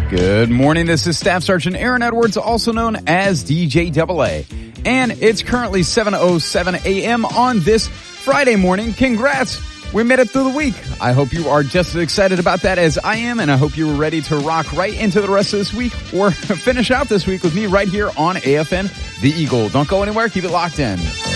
Good morning. This is Staff Sergeant Aaron Edwards, also known as DJ AA. And it's currently 7:07 a.m. on this Friday morning. Congrats. We made it through the week. I hope you are just as excited about that as I am, and I hope you are ready to rock right into the rest of this week or finish out this week with me right here on AFN The Eagle. Don't go anywhere. Keep it locked in.